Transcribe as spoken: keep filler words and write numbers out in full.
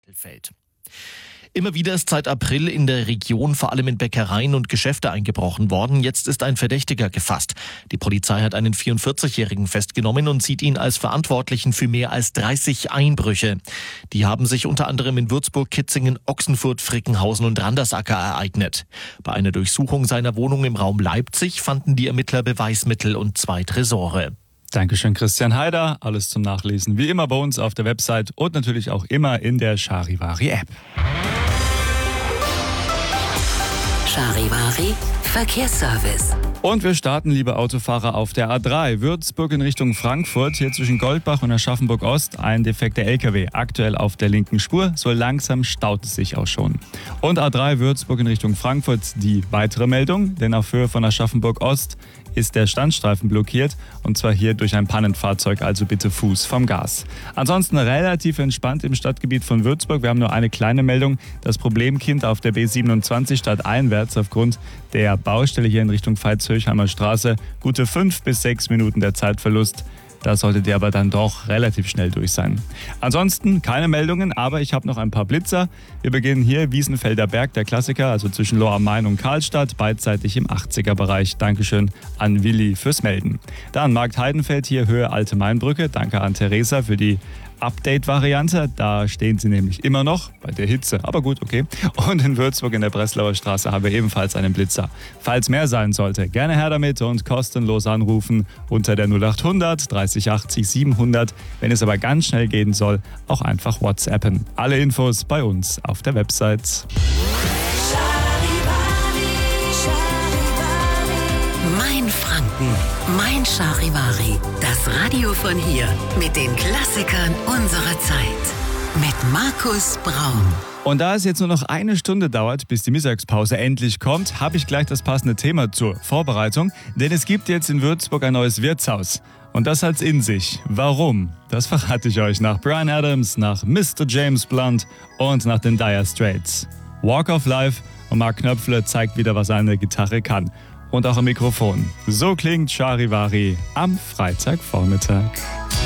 Mittelfeld. Immer wieder ist seit April in der Region vor allem in Bäckereien und Geschäfte eingebrochen worden. Jetzt ist ein Verdächtiger gefasst. Die Polizei hat einen vierundvierzigjährigen festgenommen und sieht ihn als Verantwortlichen für mehr als dreißig Einbrüche. Die haben sich unter anderem in Würzburg, Kitzingen, Ochsenfurt, Frickenhausen und Randersacker ereignet. Bei einer Durchsuchung seiner Wohnung im Raum Leipzig fanden die Ermittler Beweismittel und zwei Tresore. Dankeschön, Christian Haider. Alles zum Nachlesen wie immer bei uns auf der Website und natürlich auch immer in der Charivari-App. Charivari Verkehrsservice. Und wir starten, liebe Autofahrer, auf der A drei. Würzburg in Richtung Frankfurt, hier zwischen Goldbach und Aschaffenburg Ost. Ein defekter L K W, aktuell auf der linken Spur. So langsam staut es sich auch schon. Und A drei Würzburg in Richtung Frankfurt, die weitere Meldung. Denn auf Höhe von Aschaffenburg Ost ist der Standstreifen blockiert. Und zwar hier durch ein Pannenfahrzeug, also bitte Fuß vom Gas. Ansonsten relativ entspannt im Stadtgebiet von Würzburg. Wir haben nur eine kleine Meldung. Das Problemkind auf der B siebenundzwanzig stadteinwärts aufgrund der Baustelle hier in Richtung Veitshöchheimer Straße. Gute fünf bis sechs Minuten der Zeitverlust. Da solltet ihr aber dann doch relativ schnell durch sein. Ansonsten keine Meldungen, aber ich habe noch ein paar Blitzer. Wir beginnen hier Wiesenfelder Berg, der Klassiker, also zwischen Lohr am Main und Karlstadt, beidseitig im achtziger-Bereich. Dankeschön an Willi fürs Melden. Dann Markt Heidenfeld hier, Höhe Alte Mainbrücke. Danke an Theresa für die Update-Variante. Da stehen sie nämlich immer noch bei der Hitze. Aber gut, okay. Und in Würzburg in der Breslauer Straße haben wir ebenfalls einen Blitzer. Falls mehr sein sollte, gerne her damit und kostenlos anrufen unter der null achthundert dreißig achtzig siebenhundert. Wenn es aber ganz schnell gehen soll, auch einfach WhatsAppen. Alle Infos bei uns auf der Website. Mein Franken, mein Charivari. Das Radio von hier mit den Klassikern unserer Zeit. Mit Markus Braun. Und da es jetzt nur noch eine Stunde dauert, bis die Mittagspause endlich kommt, habe ich gleich das passende Thema zur Vorbereitung. Denn es gibt jetzt in Würzburg ein neues Wirtshaus. Und das hat's in sich. Warum? Das verrate ich euch nach Bryan Adams, nach Mister James Blunt und nach den Dire Straits. Walk of Life und Mark Knöpfle zeigt wieder, was eine Gitarre kann. Und auch am Mikrofon. So klingt Charivari am Freitagvormittag.